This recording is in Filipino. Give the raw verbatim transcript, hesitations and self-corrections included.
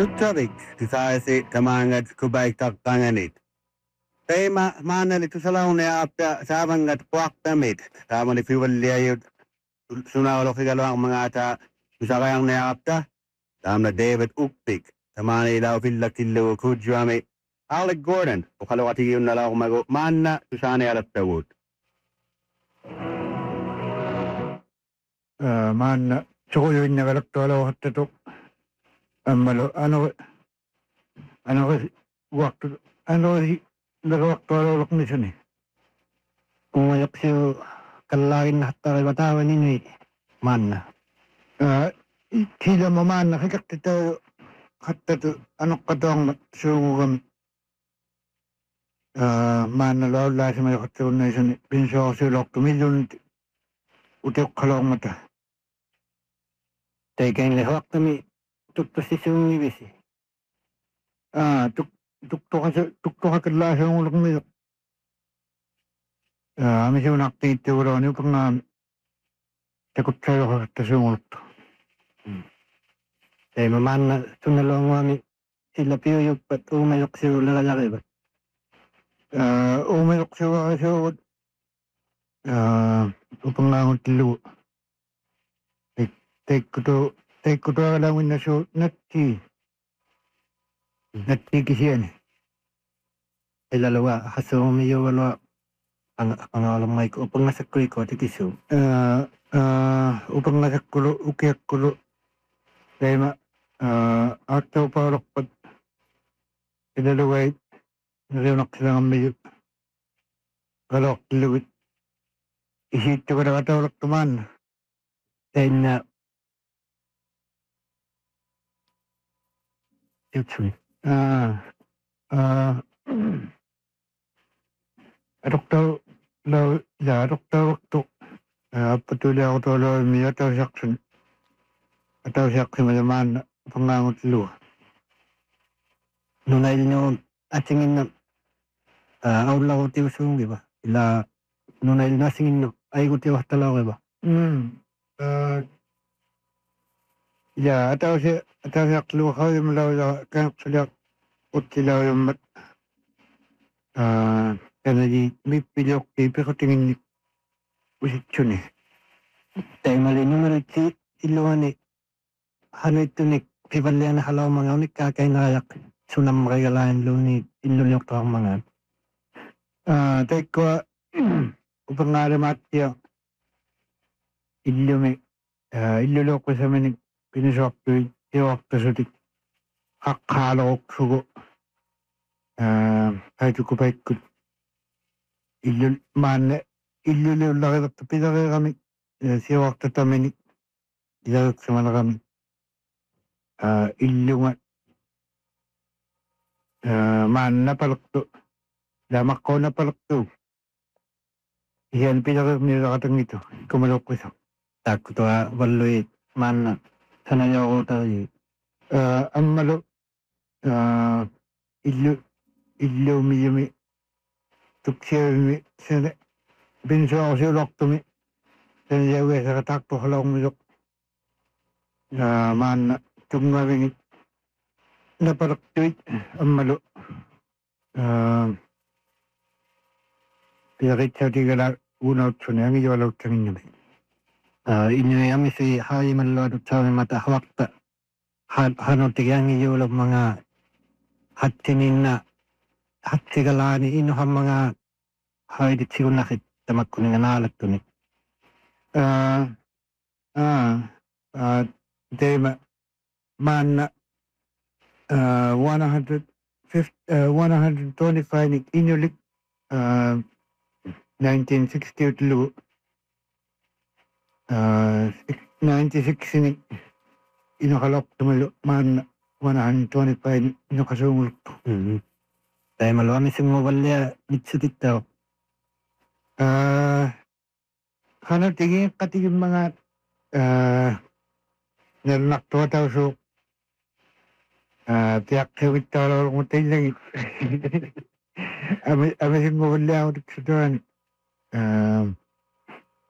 Tuttavik, tisaisi tamangat kubaiktakkanganit. Tei ma maanali tusalaune apta saavangat kuaktamit. Saamani fiwalliyayut sunawalokigaloang mga ata tusakayang ne apta. Saamna David Ukpik. Tamani ilaw fillakillu kudjuami. Alec Gordon. Ukalawati yun nalaw kumago. Maanna tusani alattawut. Maanna sukujuin nagalaktualaw hattatuk. Ammalo ano ano kasi waktu ano si nagawaktualaw ni suni. Kung mayak siyo kalawin na hattaray batawan ini maanna. Sila mamanna kikak tito hattatu ano katong sungugam maanna lawla si mayak hattaw na suni pinso silok tumilyon utek kalawang mata. Tay kain lehwak kami tukto si sungi bisi. Ah, tuk tukto ka tukto ka kadla sa ulok mi. Ah, ami siya nakti tiwala ni pang takot sayo ka ta sa ulok. Tay maman na tunalong kami sila piyuyog pat umayok siya lalaki ba. Ah, umayok siya siya ah upang nangon tilu. Take ko to take ko to alawin na siya nati. Nati kisiyan. Ilalawa haso umiyo wala ang ang alam may ko upang nasakri ko tikiso. Ah ah upang nasakkulo ukiyakkulo. Dahil ma ah ato pa lokpad. Ilalaway nariunak sila ng medyo kalok tiluwit. Isito ko na katawalak tuman. Dahil na Yun. Ah, ah, doktor law ya doktor waktu patuloy ako tuloy miya ataw saksun ataw saksun malaman pangangot lu. Nunay nyo atingin na awla ko tiyo sungi ba? Ila nunay na singin no ay ko tiyo hatalaw ba? Hmm. Ah, ya ataw siya ataw siya klu kaw yung law ya kanok sila utilaw yung mat ah kaya di may pilok pipi ko tingin ni posisyon eh. Tayo mali numero si iluwan eh ano ito ni pibalian na halaw mga unik kakay nayak sunam makagalayan lo ni ilulok to ang mga ah tayo ko upang nga matiyo ilumi ilulok ko sa manig pinisok ko iwak to sa dik kakalok sugo ay ko pa ikot ilul man ilulok laki to pinaka kami siwak to taminik ilalok sa mana kami ilungan man na palakto lamak ko na palakto iyan pinaka nilakatang ito kumalok ko sa takot wa waloy man na sanayaw ko tayo ang malo illu illu mi yumi tuksya mi sana binso ako siya lokto mi sanayaw sa katakto halaw mi lok man na tumawing napalaktuit ang malo pinakit sa tigala unaw ito na ang iwalaw tangin namin inyo yami si hayi malado sa mata hawakta hano tigang iyulog mga hatinin na hatsigalani ino ang mga hayi dit sigo nakit tamak ko nga nalat to ni ah ah ah tema man na one hundred fifty one hundred twenty-five ni inulik nineteen sixty-two Uh, ninety-six ini inakalok tumalo man one hundred twenty-five inakasungulok to. Mm-hmm. Tayo maluwami sa mga walya mitsutik daw. Ah, kana tingin katigin mga ah nalunak to daw so ah tiyak kawit talo mo tayo lang. Ami ami sa mga walya ako dito doon. Ah